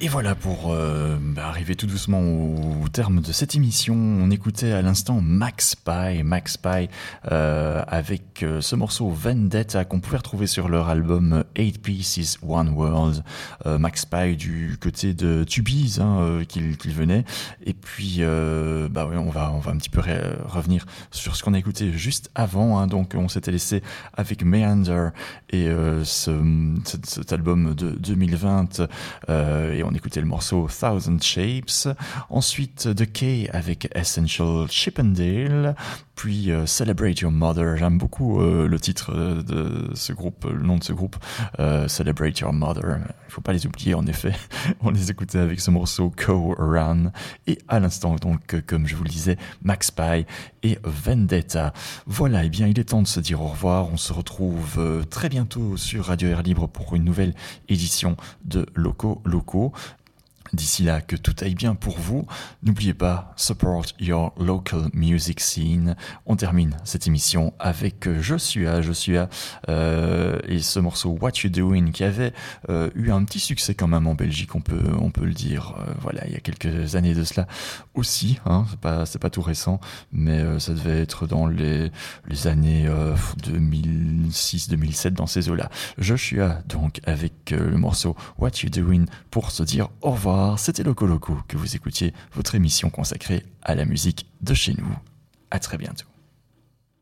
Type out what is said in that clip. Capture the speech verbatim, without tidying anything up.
Et voilà pour euh, bah, arriver tout doucement au, au terme de cette émission. On écoutait à l'instant Max Pie, Max Pie euh, avec euh, ce morceau Vendetta qu'on pouvait retrouver sur leur album Eight Pieces One World. Euh, Max Pie du côté de Tubize hein, euh, qu'il, qu'il venait. Et puis euh, bah ouais, on va on va un petit peu ré- revenir sur ce qu'on a écouté juste avant. Hein. Donc on s'était laissé avec Meander et euh, ce, cet, cet album de deux mille vingt euh, et on écoutait le morceau Thousand Shapes, ensuite The Kay avec Essential Chippendale, puis euh, Celebrate Your Mother. J'aime beaucoup euh, le titre de ce groupe, le nom de ce groupe, euh, Celebrate Your Mother. Il faut pas les oublier en effet. On les écoutait avec ce morceau Co Run et à l'instant donc comme je vous le disais Max Pie et Vendetta. Voilà, et eh bien il est temps de se dire au revoir. On se retrouve euh, très bientôt sur Radio Air Libre pour une nouvelle édition de Locaux Locaux. D'ici là, que tout aille bien pour vous. N'oubliez pas, support your local music scene. On termine cette émission avec Joshua, Joshua euh, et ce morceau What You Doing qui avait euh, eu un petit succès quand même en Belgique, on peut on peut le dire. Euh, voilà, il y a quelques années de cela aussi. Hein, c'est pas c'est pas tout récent, mais euh, ça devait être dans les les années euh, deux mille six deux mille sept dans ces eaux-là. Joshua donc avec euh, le morceau What You Doing pour se dire au revoir. C'était Loco Loco que vous écoutiez, votre émission consacrée à la musique de chez nous. À très bientôt.